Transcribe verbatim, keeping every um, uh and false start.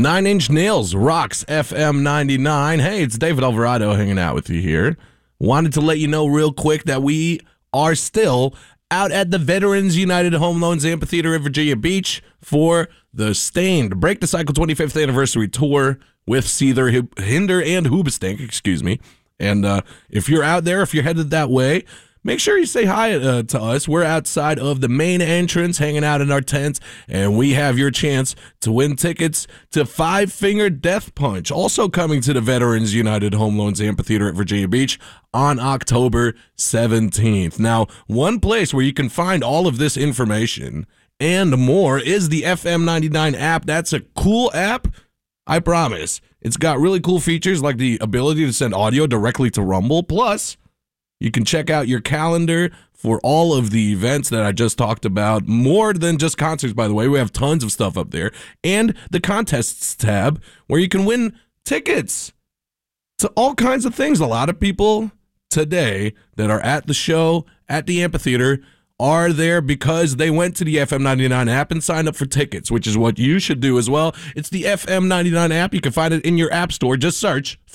Nine Inch Nails rocks F M ninety-nine. Hey, it's David Alvarado hanging out with you here. Wanted to let you know real quick that we are still out at the Veterans United Home Loans Amphitheater in Virginia Beach for the Stained Break the Cycle twenty-fifth Anniversary Tour with Seether, Hinder, and Hoobastank, excuse me. And uh, if you're out there, if you're headed that way, make sure you say hi uh, to us. We're outside of the main entrance, hanging out in our tents, and we have your chance to win tickets to Five Finger Death Punch, also coming to the Veterans United Home Loans Amphitheater at Virginia Beach on October seventeenth. Now, one place where you can find all of this information and more is the F M ninety-nine app. That's a cool app, I promise. It's got really cool features like the ability to send audio directly to Rumble, plus you can check out your calendar for all of the events that I just talked about. More than just concerts, by the way. We have tons of stuff up there. And the contests tab where you can win tickets to all kinds of things. A lot of people today that are at the show, at the amphitheater, are there because they went to the F M ninety-nine app and signed up for tickets, which is what you should do as well. It's the F M ninety-nine app. You can find it in your app store. Just search for